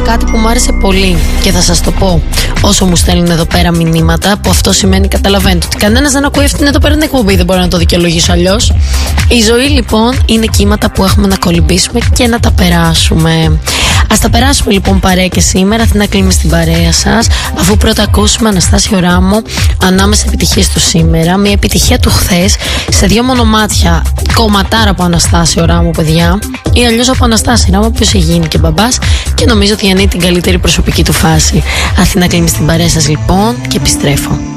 κάτι που μου άρεσε πολύ και θα σας το πω όσο μου στέλνουν εδώ πέρα μηνύματα, που αυτό σημαίνει, καταλαβαίνετε, ότι κανένας δεν ακούει αυτήν εδώ πέρα την εκπομπή, δεν μπορώ να το δικαιολογήσω αλλιώς. Η ζωή λοιπόν είναι κύματα που έχουμε να κολυμπήσουμε και να τα περάσουμε. Ας τα περάσουμε λοιπόν παρέα και σήμερα. Αθηνά κλείνει στην παρέα σας, αφού πρώτα ακούσουμε Αναστάσιο Ράμο, Ανάμεσα επιτυχίες του σήμερα. Μια επιτυχία του χθες σε 2 μονομάτια. Κομματάρα από Αναστάσιο Ράμο, παιδιά. Ή αλλιώς από Αναστάσιο Ράμο, που έχει γίνει και μπαμπάς και νομίζω ότι ανήκει την καλύτερη προσωπική του φάση. Αθηνά κλείνει στην παρέα σας λοιπόν και επιστρέφω.